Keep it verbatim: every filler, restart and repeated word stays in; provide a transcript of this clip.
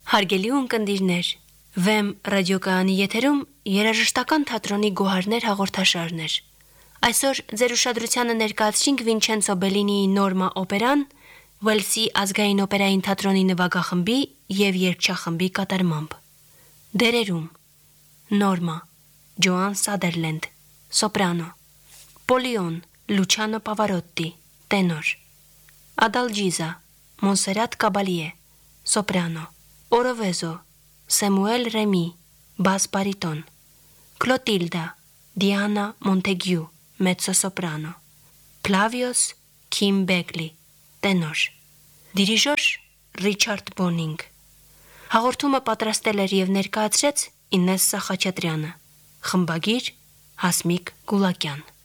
Հարգելի ունկնդիրներ, Վեմ ռադիոկայանի եթերում երաժշտական թատրոնի գոհարներ հաղորդաշարն էր։ Այսօր ձեր ուշադրությանը ներկայացրինք Վինչենցո Բելինիի Նորմա օպերան, Ուելսի ազգային օպերային թատրոնի նվագախմբի և երգչախմբի կատարմամբ։ Դերերում Նորմա Ջոան Սադերլենդ, սոպրանո, Պոլիոն Լուչանո Պավարոտտի, տենոր, Ադալջիզա Մոնսերատ Կաբալիե, սոպրանո, Օրովեզո Սեմուել Ռեմի, բաս բարիտոն, Կլոտիլդա Դիանա Մոնտեգյու, մեծոսոպրանո, Փլավիոս Քիմ Բեգլի, տենոր, դիրիժոր Ռիչարդ Բոնինգ։ Հաղորդումը պատրաստել էր և ներկայացրեց Ինեսսա Խաչատրյանը, խմբագիր Հասմիկ Գուլակյան։